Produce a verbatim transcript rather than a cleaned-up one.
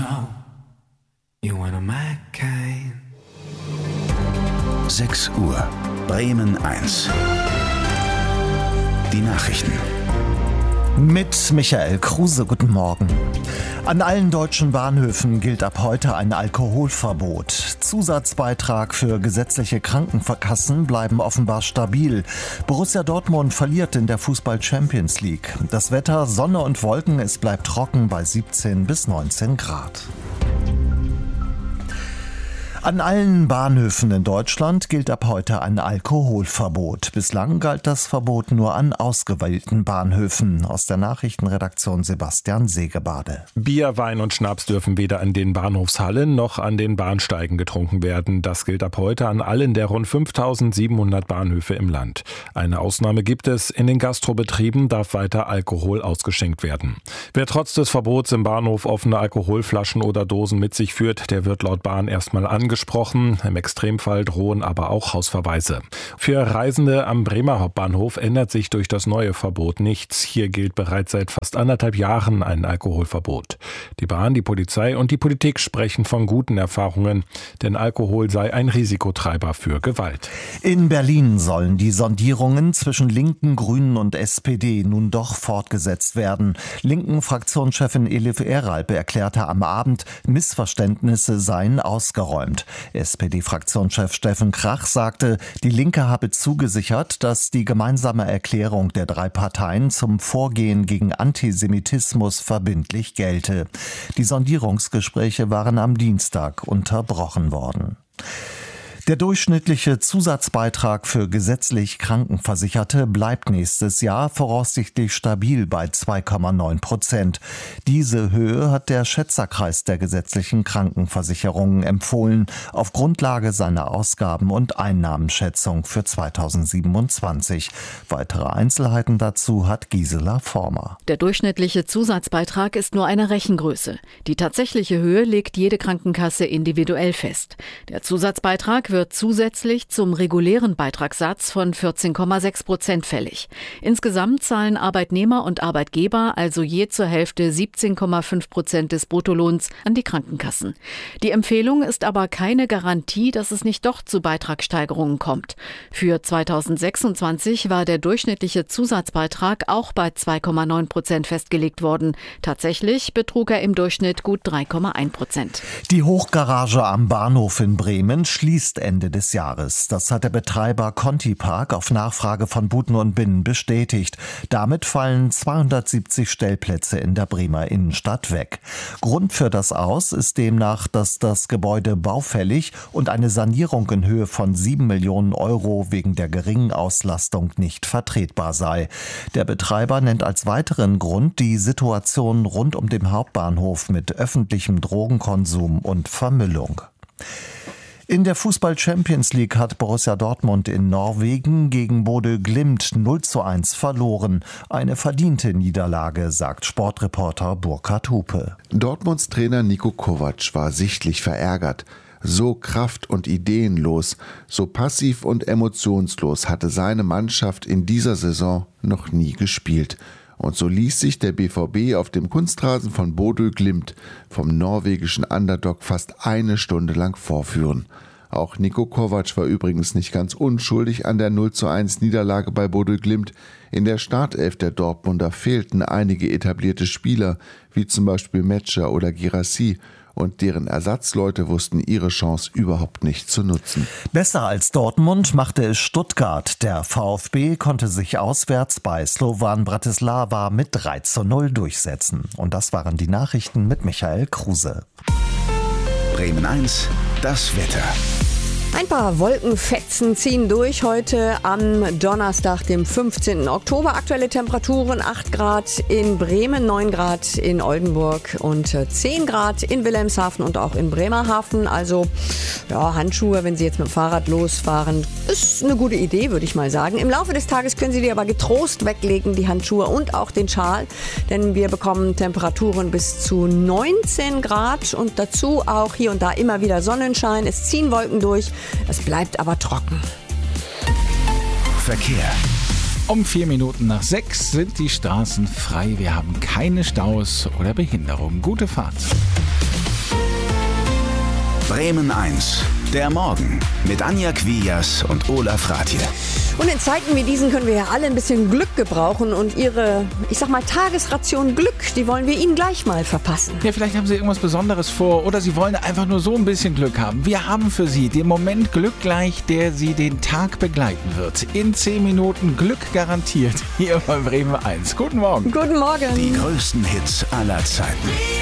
know you one of my kind. sechs Uhr, Bremen eins. Die Nachrichten. Mit Michael Kruse, guten Morgen. An allen deutschen Bahnhöfen gilt ab heute ein Alkoholverbot. Zusatzbeitrag für gesetzliche Krankenkassen bleiben offenbar stabil. Borussia Dortmund verliert in der Fußball-Champions League. Das Wetter, Sonne und Wolken, es bleibt trocken bei siebzehn bis neunzehn Grad. An allen Bahnhöfen in Deutschland gilt ab heute ein Alkoholverbot. Bislang galt das Verbot nur an ausgewählten Bahnhöfen. Aus der Nachrichtenredaktion Sebastian Segebade. Bier, Wein und Schnaps dürfen weder an den Bahnhofshallen noch an den Bahnsteigen getrunken werden. Das gilt ab heute an allen der rund fünftausendsiebenhundert Bahnhöfe im Land. Eine Ausnahme gibt es. In den Gastrobetrieben darf weiter Alkohol ausgeschenkt werden. Wer trotz des Verbots im Bahnhof offene Alkoholflaschen oder Dosen mit sich führt, der wird laut Bahn erstmal angesprochen. Gesprochen. Im Extremfall drohen aber auch Hausverweise. Für Reisende am Bremer Hauptbahnhof ändert sich durch das neue Verbot nichts. Hier gilt bereits seit fast anderthalb Jahren ein Alkoholverbot. Die Bahn, die Polizei und die Politik sprechen von guten Erfahrungen, denn Alkohol sei ein Risikotreiber für Gewalt. In Berlin sollen die Sondierungen zwischen Linken, Grünen und S P D nun doch fortgesetzt werden. Linken-Fraktionschefin Elif Eralp erklärte am Abend, Missverständnisse seien ausgeräumt. S P D-Fraktionschef Steffen Krach sagte, die Linke habe zugesichert, dass die gemeinsame Erklärung der drei Parteien zum Vorgehen gegen Antisemitismus verbindlich gelte. Die Sondierungsgespräche waren am Dienstag unterbrochen worden. Der durchschnittliche Zusatzbeitrag für gesetzlich Krankenversicherte bleibt nächstes Jahr voraussichtlich stabil bei zwei Komma neun Prozent. Diese Höhe hat der Schätzerkreis der gesetzlichen Krankenversicherungen empfohlen, auf Grundlage seiner Ausgaben- und Einnahmenschätzung für zweitausendsiebenundzwanzig. Weitere Einzelheiten dazu hat Gisela Former. Der durchschnittliche Zusatzbeitrag ist nur eine Rechengröße. Die tatsächliche Höhe legt jede Krankenkasse individuell fest. Der Zusatzbeitrag wird zusätzlich zum regulären Beitragssatz von vierzehn Komma sechs Prozent fällig. Insgesamt zahlen Arbeitnehmer und Arbeitgeber also je zur Hälfte siebzehn Komma fünf Prozent des Bruttolohns an die Krankenkassen. Die Empfehlung ist aber keine Garantie, dass es nicht doch zu Beitragssteigerungen kommt. Für zweitausendsechsundzwanzig war der durchschnittliche Zusatzbeitrag auch bei zwei Komma neun Prozent festgelegt worden. Tatsächlich betrug er im Durchschnitt gut drei Komma eins Prozent. Die Hochgarage am Bahnhof in Bremen schließt Ende des Jahres. Das hat der Betreiber Conti Park auf Nachfrage von Buten und Binnen bestätigt. Damit fallen zweihundertsiebzig Stellplätze in der Bremer Innenstadt weg. Grund für das Aus ist demnach, dass das Gebäude baufällig und eine Sanierung in Höhe von sieben Millionen Euro wegen der geringen Auslastung nicht vertretbar sei. Der Betreiber nennt als weiteren Grund die Situation rund um den Hauptbahnhof mit öffentlichem Drogenkonsum und Vermüllung. In der Fußball-Champions League hat Borussia Dortmund in Norwegen gegen Bodø Glimt null zu eins verloren. Eine verdiente Niederlage, sagt Sportreporter Burkhard Hupe. Dortmunds Trainer Niko Kovac war sichtlich verärgert. So kraft- und ideenlos, so passiv und emotionslos hatte seine Mannschaft in dieser Saison noch nie gespielt. Und so ließ sich der B V B auf dem Kunstrasen von Bodø Glimt vom norwegischen Underdog fast eine Stunde lang vorführen. Auch Niko Kovac war übrigens nicht ganz unschuldig an der null zu eins Niederlage bei Bodø Glimt. In der Startelf der Dortmunder fehlten einige etablierte Spieler, wie zum Beispiel Metscher oder Guirassy. Und deren Ersatzleute wussten ihre Chance überhaupt nicht zu nutzen. Besser als Dortmund machte es Stuttgart. Der VfB konnte sich auswärts bei Slovan Bratislava mit drei zu null durchsetzen. Und das waren die Nachrichten mit Michael Kruse. Bremen eins, das Wetter. Ein paar Wolkenfetzen ziehen durch heute am Donnerstag, dem fünfzehnten Oktober. Aktuelle Temperaturen acht Grad in Bremen, neun Grad in Oldenburg und zehn Grad in Wilhelmshaven und auch in Bremerhaven. Also ja, Handschuhe, wenn Sie jetzt mit dem Fahrrad losfahren, ist eine gute Idee, würde ich mal sagen. Im Laufe des Tages können Sie die aber getrost weglegen, die Handschuhe und auch den Schal. Denn wir bekommen Temperaturen bis zu neunzehn Grad und dazu auch hier und da immer wieder Sonnenschein. Es ziehen Wolken durch. Es bleibt aber trocken. Verkehr. Um vier Minuten nach sechs sind die Straßen frei. Wir haben keine Staus oder Behinderungen. Gute Fahrt. Bremen eins. Der Morgen mit Anja Quias und Olaf Rathje. Und in Zeiten wie diesen können wir ja alle ein bisschen Glück gebrauchen und Ihre, ich sag mal, Tagesration Glück, die wollen wir Ihnen gleich mal verpassen. Ja, vielleicht haben Sie irgendwas Besonderes vor oder Sie wollen einfach nur so ein bisschen Glück haben. Wir haben für Sie den Moment Glück gleich, der Sie den Tag begleiten wird. In zehn Minuten Glück garantiert hier bei Bremen eins. Guten Morgen. Guten Morgen. Die größten Hits aller Zeiten.